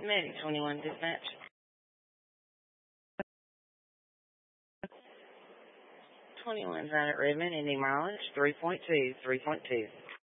Medic 21 dispatch. 21's out at Redmond, ending mileage 3.2.